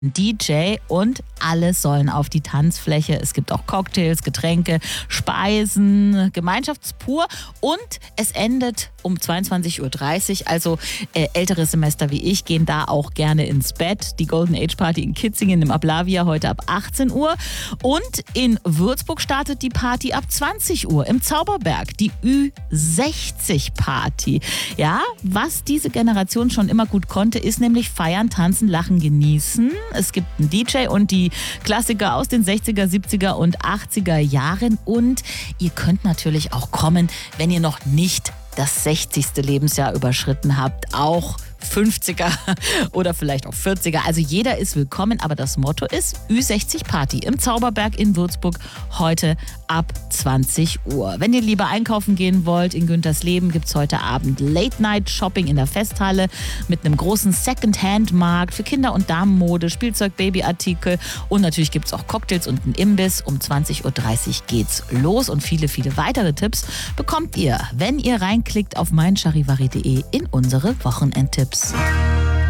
DJ und alle sollen auf die Tanzfläche. Es gibt auch Cocktails, Getränke, Speisen, Gemeinschaftspur und es endet um 22:30 Uhr. Also ältere Semester wie ich gehen da auch gerne ins Bett. Die Golden Age Party in Kitzingen im Ablavia heute ab 18 Uhr. Und in Würzburg startet die Party ab 20 Uhr im Zauberberg, die Ü60 Party. Ja, was diese Generation schon immer gut konnte, ist nämlich feiern, tanzen, lachen, genießen. Es gibt einen DJ und die Klassiker aus den 60er, 70er und 80er Jahren. Und ihr könnt natürlich auch kommen, wenn ihr noch nicht das 60. Lebensjahr überschritten habt, auch 50er oder vielleicht auch 40er. Also jeder ist willkommen, aber das Motto ist Ü60 Party im Zauberberg in Würzburg heute ab 20 Uhr. Wenn ihr lieber einkaufen gehen wollt, in Güntersleben gibt es heute Abend Late-Night-Shopping in der Festhalle mit einem großen Second-Hand-Markt für Kinder- und Damenmode, Spielzeug, Babyartikel und natürlich gibt es auch Cocktails und einen Imbiss. Um 20:30 Uhr geht's los und viele, viele weitere Tipps bekommt ihr, wenn ihr reinklickt auf meincharivari.de in unsere Wochenendtipps.